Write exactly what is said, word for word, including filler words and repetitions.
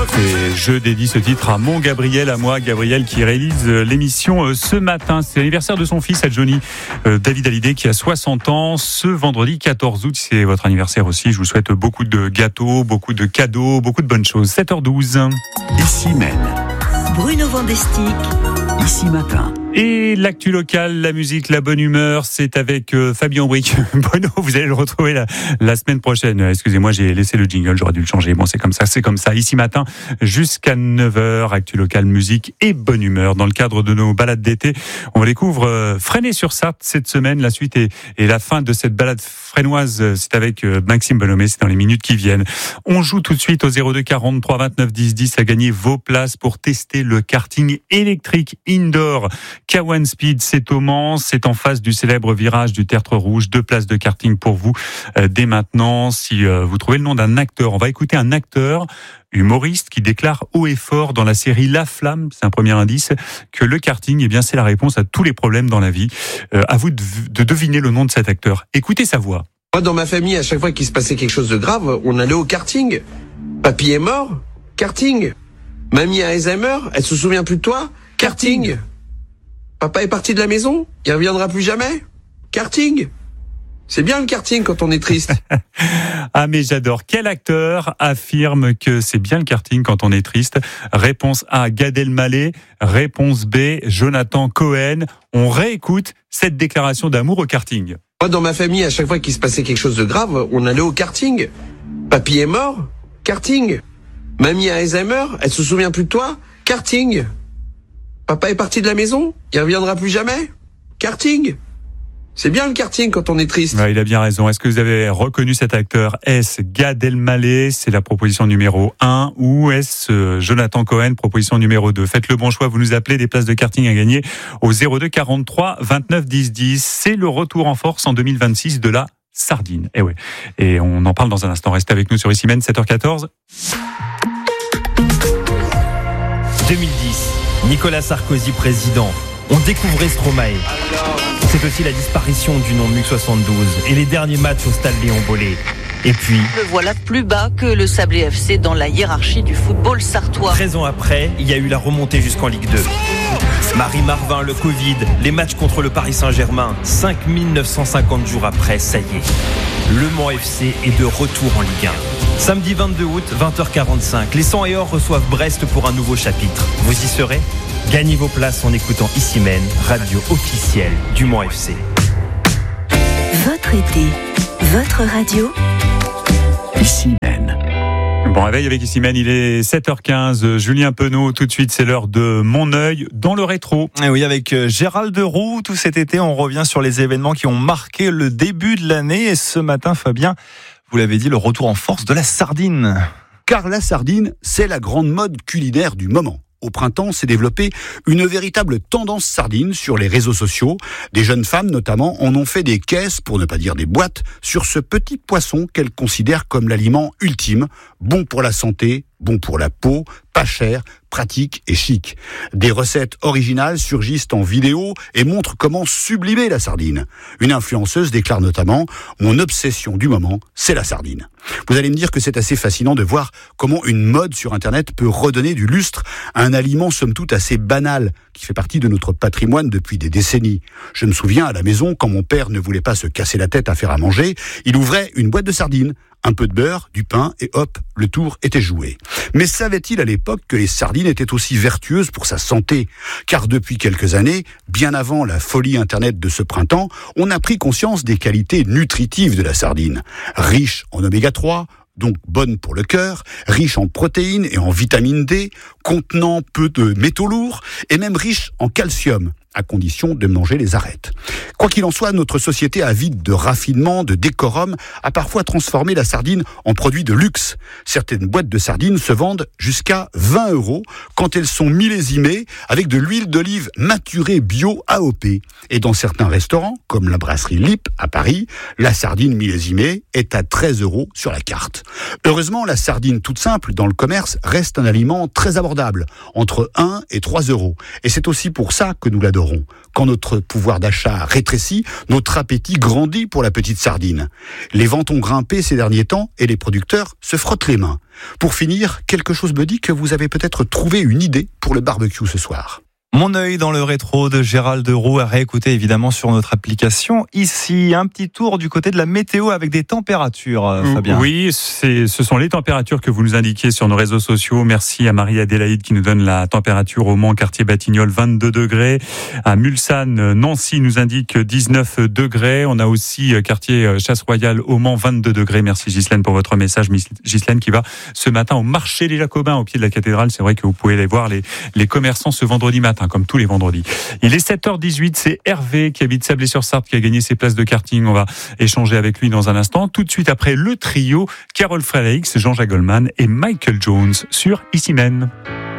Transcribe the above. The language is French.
Et je dédie ce titre à mon Gabriel, à moi, Gabriel, qui réalise l'émission ce matin. C'est l'anniversaire de son fils, à Johnny David Hallyday, qui a soixante ans. Ce vendredi quatorze août, c'est votre anniversaire aussi. Je vous souhaite beaucoup de gâteaux, beaucoup de cadeaux, beaucoup de bonnes choses. sept heures douze. Ici même. Bruno Vandestick. Ici matin. Et l'actu locale, la musique, la bonne humeur, c'est avec euh, Fabien Bric. Bruno, vous allez le retrouver la, la semaine prochaine. Excusez-moi, j'ai laissé le jingle, j'aurais dû le changer. Bon, c'est comme ça, c'est comme ça. Ici matin, jusqu'à neuf heures, actu locale, musique et bonne humeur. Dans le cadre de nos balades d'été, on découvre euh, Fresnay-sur-Sarthe cette semaine. La suite et, et la fin de cette balade fresnoise, c'est avec euh, Maxime Bonhomé, c'est dans les minutes qui viennent. On joue tout de suite au zéro deux quarante-trois vingt-neuf dix dix à gagner vos places pour tester le karting électrique indoor. K un Speed, c'est au Mans, c'est en face du célèbre virage du Tertre Rouge. Deux places de karting pour vous euh, dès maintenant. Si euh, vous trouvez le nom d'un acteur, on va écouter un acteur humoriste qui déclare haut et fort dans la série La Flamme, c'est un premier indice, que le karting, eh bien, c'est la réponse à tous les problèmes dans la vie. Euh, à vous de, de deviner le nom de cet acteur. Écoutez sa voix. Moi, dans ma famille, à chaque fois qu'il se passait quelque chose de grave, on allait au karting. Papy est mort, karting. Mamie a Alzheimer, elle se souvient plus de toi, karting. Papa est parti de la maison, il reviendra plus jamais, karting. C'est bien le karting quand on est triste. Ah mais j'adore. Quel acteur affirme que c'est bien le karting quand on est triste? Réponse A, Gad Elmaleh. Réponse B, Jonathan Cohen. On réécoute cette déclaration d'amour au karting. Moi, dans ma famille, à chaque fois qu'il se passait quelque chose de grave, on allait au karting. Papy est mort, karting. Mamie a Alzheimer, elle se souvient plus de toi, karting. Papa est parti de la maison, il reviendra plus jamais, karting. C'est bien le karting quand on est triste. Ouais, il a bien raison. Est-ce que vous avez reconnu cet acteur? Est-ce Gad Elmaleh, c'est la proposition numéro un, ou est-ce Jonathan Cohen, proposition numéro deux? Faites le bon choix, vous nous appelez, des places de karting à gagner au zéro deux quarante-trois vingt-neuf dix dix. C'est le retour en force en deux mille vingt-six de la sardine. Et ouais. Et on en parle dans un instant. Restez avec nous sur Ici Même, sept heures quatorze. deux mille dix, Nicolas Sarkozy président. On découvrait Stromae. C'est aussi la disparition du nom M U C soixante-douze et les derniers matchs au stade Léon Bollé. Et puis... Le voilà plus bas que le Sablé F C dans la hiérarchie du football sartois. treize ans après, il y a eu la remontée jusqu'en Ligue deux. Marie Marvin, le Covid, les matchs contre le Paris Saint-Germain. cinq mille neuf cent cinquante jours après, ça y est. Le Mans F C est de retour en Ligue un. Samedi vingt-deux août, vingt heures quarante-cinq, les cent et or reçoivent Brest pour un nouveau chapitre. Vous y serez ? Gagnez vos places en écoutant Ici Même, radio officielle du Mans F C. Votre été, votre radio. Ici même. Bon réveil avec Ici Même, il est sept heures quinze. Julien Penaud, tout de suite, c'est l'heure de Mon œil dans le rétro. Et oui, avec Gérald Roux, tout cet été, on revient sur les événements qui ont marqué le début de l'année. Et ce matin, Fabien, vous l'avez dit, le retour en force de la sardine. Car la sardine, c'est la grande mode culinaire du moment. Au printemps, s'est développée une véritable tendance sardine sur les réseaux sociaux. Des jeunes femmes, notamment, en ont fait des caisses, pour ne pas dire des boîtes, sur ce petit poisson qu'elles considèrent comme l'aliment ultime, bon pour la santé, bon pour la peau, pas cher, pratique et chic. Des recettes originales surgissent en vidéo et montrent comment sublimer la sardine. Une influenceuse déclare notamment « Mon obsession du moment, c'est la sardine ». Vous allez me dire que c'est assez fascinant de voir comment une mode sur Internet peut redonner du lustre à un aliment somme toute assez banal qui fait partie de notre patrimoine depuis des décennies. Je me souviens à la maison, quand mon père ne voulait pas se casser la tête à faire à manger, il ouvrait une boîte de sardines, un peu de beurre, du pain et hop, le tour était joué. Mais savait-il à l'époque que les sardines étaient aussi vertueuses pour sa santé? Car depuis quelques années, bien avant la folie Internet de ce printemps, on a pris conscience des qualités nutritives de la sardine. Riche en oméga trois, donc bonne pour le cœur, riche en protéines et en vitamine D, contenant peu de métaux lourds et même riche en calcium, à condition de manger les arêtes. Quoi qu'il en soit, notre société avide de raffinement, de décorum, a parfois transformé la sardine en produit de luxe. Certaines boîtes de sardines se vendent jusqu'à vingt euros quand elles sont millésimées avec de l'huile d'olive maturée bio A O P. Et dans certains restaurants, comme la brasserie Lippe à Paris, la sardine millésimée est à treize euros sur la carte. Heureusement, la sardine toute simple dans le commerce reste un aliment très abordable, entre un et trois euros. Et c'est aussi pour ça que nous l'adorons. rond. Quand notre pouvoir d'achat rétrécit, notre appétit grandit pour la petite sardine. Les ventes ont grimpé ces derniers temps et les producteurs se frottent les mains. Pour finir, quelque chose me dit que vous avez peut-être trouvé une idée pour le barbecue ce soir. Mon œil dans le rétro de Gérald Roux à réécouter évidemment sur notre application. Ici, un petit tour du côté de la météo avec des températures, Fabien. Oui, c'est, ce sont les températures que vous nous indiquez sur nos réseaux sociaux. Merci à Marie-Adélaïde qui nous donne la température au Mans, quartier Batignolles, vingt-deux degrés. À Mulsanne, Nancy nous indique dix-neuf degrés. On a aussi quartier Chasse-Royale au Mans, vingt-deux degrés. Merci Ghislaine pour votre message. Ghislaine qui va ce matin au marché des Jacobins au pied de la cathédrale. C'est vrai que vous pouvez aller voir les, les commerçants ce vendredi matin, comme tous les vendredis. Il est sept heures dix-huit, c'est Hervé qui habite Sablé-sur-Sarthe qui a gagné ses places de karting. On va échanger avec lui dans un instant. Tout de suite après le trio, Carole Fredericks, Jean-Jacques Goldman et Michael Jones sur Ici Même.